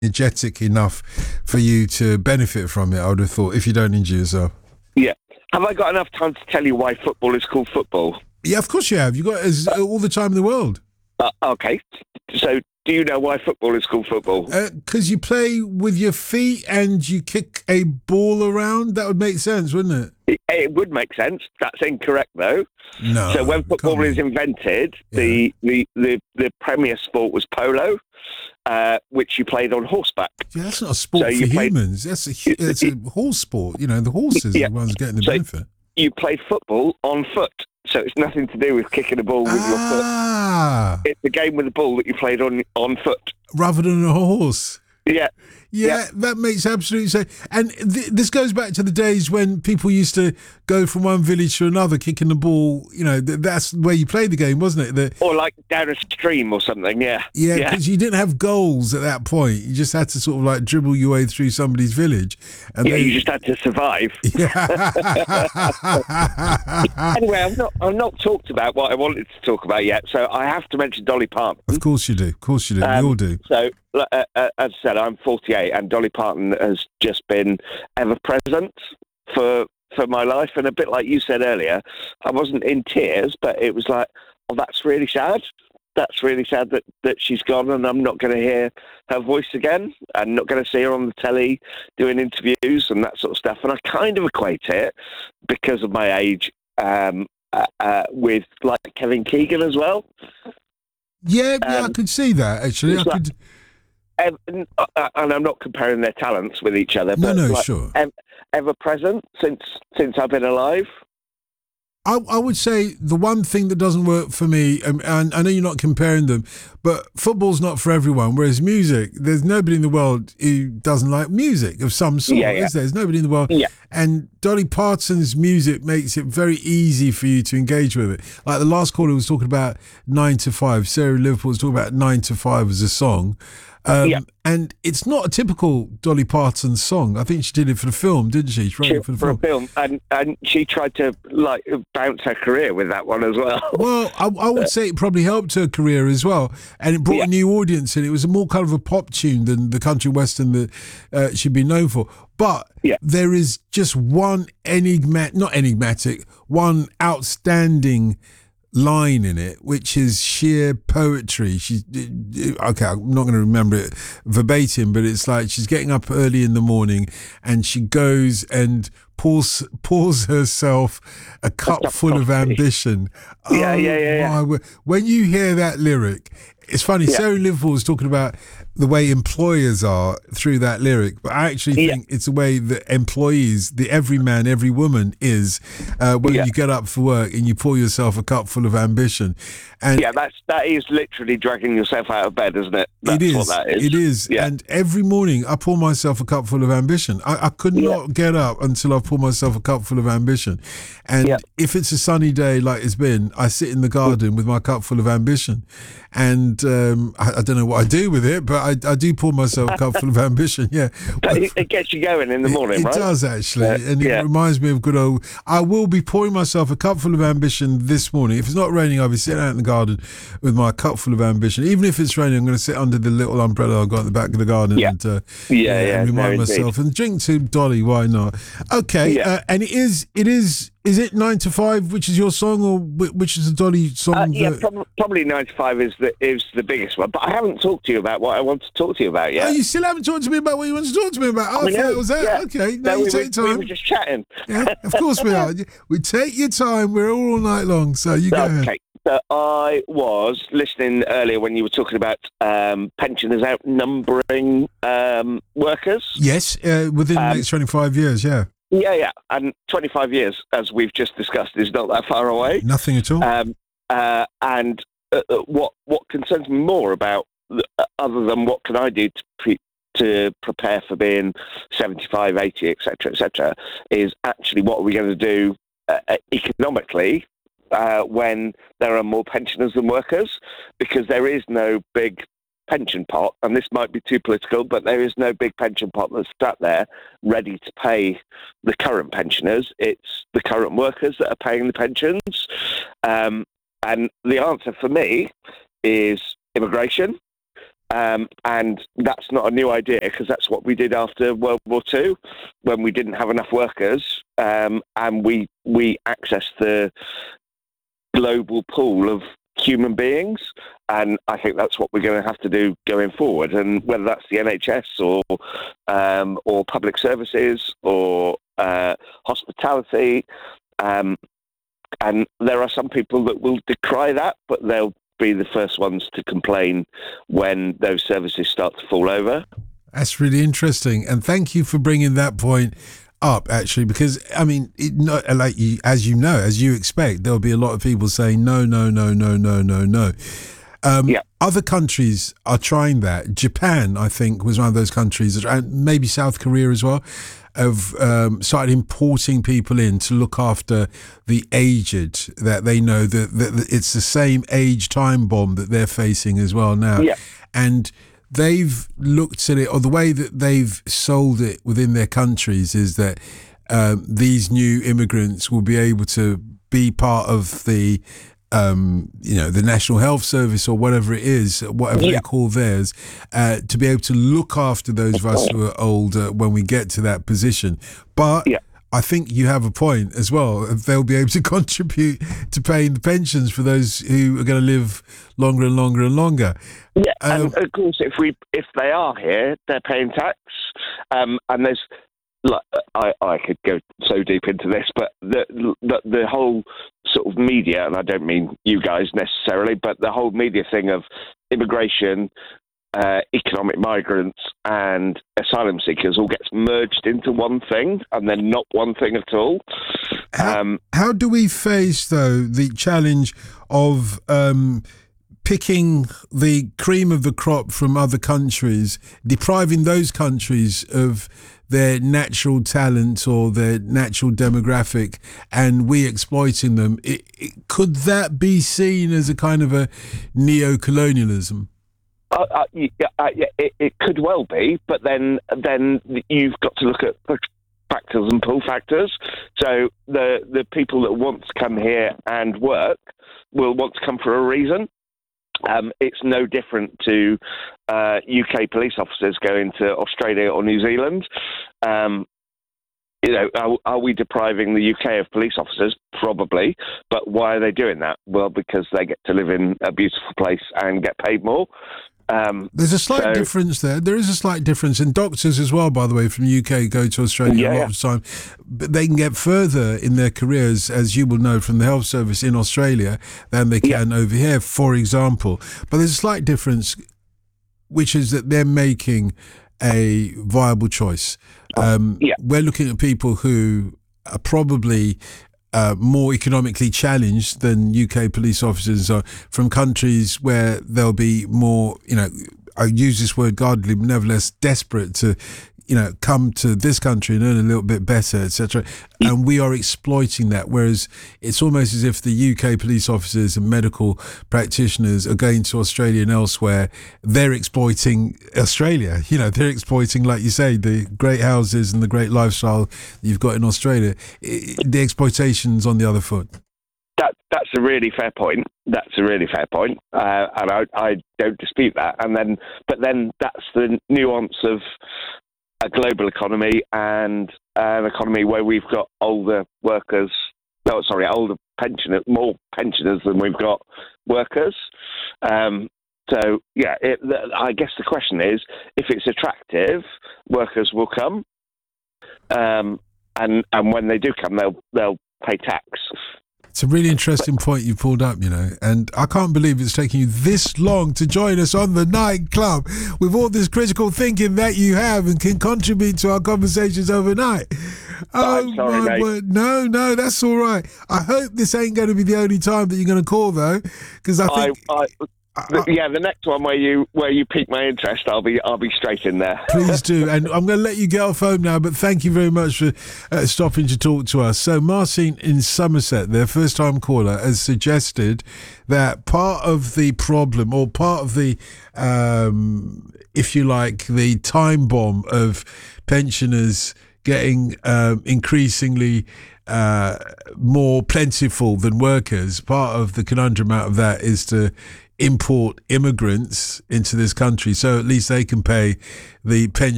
energetic enough for you to benefit from it, I would have thought, if you don't injure yourself. Yeah. Have I got enough time to tell you why football is called football? Yeah, of course you have. You got all the time in the world. Okay. So, do you know why football is called football? Because you play with your feet and you kick a ball around. That would make sense, wouldn't it? It would make sense. That's incorrect, though. No. So when football was invented, the premier sport was polo, which you played on horseback. Yeah, that's not a sport for humans. It's a horse sport. You know, the horses are the ones getting the benefit. You played football on foot. So it's nothing to do with kicking a ball with your foot. It's a game with a ball that you played on foot. Rather than a horse. Yeah. Yeah, that makes absolute sense. And this goes back to the days when people used to go from one village to another, kicking the ball. You know, that's where you played the game, wasn't it? Or like down a stream or something, yeah. Yeah, because you didn't have goals at that point. You just had to sort of like dribble your way through somebody's village. And you just had to survive. Yeah. Anyway, I've not talked about what I wanted to talk about yet, so I have to mention Dolly Parton. Of course you do. Of course you do. We all do. So, as I said, I'm 48, and Dolly Parton has just been ever present for my life. And a bit like you said earlier, I wasn't in tears, but it was like, oh, that's really sad. That's really sad that she's gone, and I'm not going to hear her voice again. I'm not going to see her on the telly doing interviews and that sort of stuff. And I kind of equate it, because of my age, with like Kevin Keegan as well. Yeah, I could see that, actually. And I'm not comparing their talents with each other. But sure. Ever present since I've been alive. I would say the one thing that doesn't work for me, and I know you're not comparing them, but football's not for everyone, whereas music, there's nobody in the world who doesn't like music of some sort, is there? There's nobody in the world. Yeah. And Dolly Parton's music makes it very easy for you to engage with it. Like the last caller was talking about 9 to 5. Sarah Liverpool was talking about 9 to 5 as a song. And it's not a typical Dolly Parton song. I think she did it for the film, didn't she? She wrote it for the film. And she tried to like bounce her career with that one as well. Well, I would say it probably helped her career as well, and it brought a new audience in. It was a more kind of a pop tune than the country western that she'd been known for. But there is just one one outstanding line in it, which is sheer poetry. I'm not going to remember it verbatim, but it's like she's getting up early in the morning and she goes and pours herself a cup full of ambition. Yeah. When you hear that lyric, it's funny. Sarah Liverpool was talking about the way employers are through that lyric, but I actually think it's the way that employees, the every man, every woman is when you get up for work and you pour yourself a cup full of ambition. And that is literally dragging yourself out of bed, isn't it? That's what that is. It is. Yeah. And every morning I pour myself a cup full of ambition. I could not get up until I pour myself a cup full of ambition. And if it's a sunny day like it's been, I sit in the garden with my cup full of ambition. And I don't know what I do with it, but I do pour myself a cup full of ambition, It gets you going in the morning, right? It does, actually. And it reminds me of good old... I will be pouring myself a cup full of ambition this morning. If it's not raining, I'll be sitting out in the garden with my cup full of ambition. Even if it's raining, I'm going to sit under the little umbrella I've got at the back of the garden and remind myself. And drink to Dolly, why not? Okay, and is it 9 to 5, which is your song, or which is the Dolly song? Probably 9 to 5 is the biggest one. But I haven't talked to you about what I want to talk to you about yet. Oh, you still haven't talked to me about what you want to talk to me about? Oh, I thought it was that. Yeah. Okay, now you take time. We were just chatting. Yeah, of course we are. We take your time. We're all night long, so you go ahead. So I was listening earlier when you were talking about pensioners outnumbering workers. Yes, within the next 25 years, yeah. Yeah, and 25 years, as we've just discussed, is not that far away. Nothing at all. And what concerns me more about, other than what can I do to prepare for being 75, 80, etc., is actually what are we going to do economically when there are more pensioners than workers, because there is no big pension pot, and this might be too political, but there is no big pension pot that's sat there ready to pay the current pensioners. It's the current workers that are paying the pensions. And the answer for me is immigration. And that's not a new idea, because that's what we did after World War II, when we didn't have enough workers, and we accessed the global pool of human beings. And I think that's what we're going to have to do going forward. And whether that's the NHS or public services or hospitality, and there are some people that will decry that, but they'll be the first ones to complain when those services start to fall over. That's really interesting, and thank you for bringing that point up, actually, because I mean, as you expect, there'll be a lot of people saying no. Other countries are trying that. Japan, I think, was one of those countries, and maybe South Korea as well, have started importing people in to look after the aged, that they know that it's the same age time bomb that they're facing as well now. Yeah. And they've looked at it, or the way that they've sold it within their countries is that these new immigrants will be able to be part of the the National Health Service or whatever it is, whatever they call theirs, to be able to look after those of us who are older when we get to that position. But I think you have a point as well. They'll be able to contribute to paying the pensions for those who are going to live longer and longer and longer. Yeah, and of course, if they are here, they're paying tax, and there's. Like, I could go so deep into this, but the whole sort of media, and I don't mean you guys necessarily, but the whole media thing of immigration, economic migrants, and asylum seekers all gets merged into one thing, and then not one thing at all. How do we face, though, the challenge of picking the cream of the crop from other countries, depriving those countries of their natural talent or their natural demographic, and we exploiting them? Could that be seen as a kind of a neo-colonialism? It could well be, but then you've got to look at factors and pull factors. So the people that want to come here and work will want to come for a reason. It's no different to UK police officers going to Australia or New Zealand. Are we depriving the UK of police officers? Probably. But why are they doing that? Well, because they get to live in a beautiful place and get paid more. There's a slight difference there. There is a slight difference. And doctors as well, by the way, from the UK go to Australia a lot of the time. But they can get further in their careers, as you will know, from the health service in Australia than they can over here, for example. But there's a slight difference, which is that they're making a viable choice. We're looking at people who are probably more economically challenged than UK police officers are, from countries where they'll be more, I use this word guardedly, but nevertheless desperate to, come to this country and earn a little bit better, etc. And we are exploiting that. Whereas it's almost as if the UK police officers and medical practitioners are going to Australia and elsewhere. They're exploiting Australia. They're exploiting, like you say, the great houses and the great lifestyle you've got in Australia. The exploitation's on the other foot. That's a really fair point. And I don't dispute that. But then that's the nuance of a global economy and an economy where we've got older workers. Older pensioners, more pensioners than we've got workers. I guess the question is, if it's attractive, workers will come, and when they do come, they'll pay tax. It's a really interesting point you pulled up, and I can't believe it's taking you this long to join us on the Night Club with all this critical thinking that you have and can contribute to our conversations overnight. I'm sorry, mate. Word. No, that's all right. I hope this ain't going to be the only time that you're going to call, though, because I think... the next one where you pique my interest, I'll be straight in there. Please do, and I'm going to let you get off home now. But thank you very much for stopping to talk to us. So, Marcin in Somerset, their first-time caller, has suggested that part of the problem, or part of the, if you like, the time bomb of pensioners getting increasingly more plentiful than workers, part of the conundrum out of that is to import immigrants into this country, so at least they can pay the pension